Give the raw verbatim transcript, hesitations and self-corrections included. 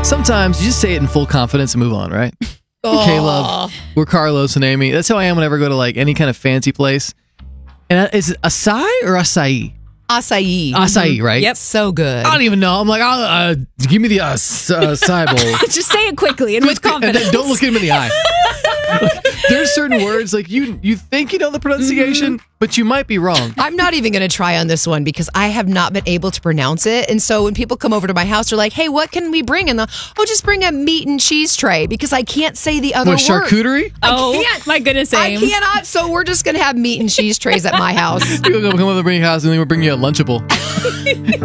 Sometimes you just say it in full confidence and move on, right? Oh. Caleb, we're Carlos and Amy. That's how I am whenever I go to like any kind of fancy place. And is it acai or acai? Acai. Acai, right? Yep. So good. I don't even know. I'm like, uh, uh, give me the uh, s- uh, acai bowl. Just say it quickly and with And confidence. then don't look him in the eye. Like, there's certain words like you you think you know the pronunciation, mm-hmm. but you might be wrong. I'm not even going to try on this one because I have not been able to pronounce it. And so when people come over to my house, they're like, hey, what can we bring? And they'll, oh, just bring a meat and cheese tray because I can't say the other What, word. charcuterie? Oh, I can't. my goodness, I Aim. cannot. So we're just going to have meat and cheese trays at my house. People come over to bring your house and then we'll bring you a Lunchable.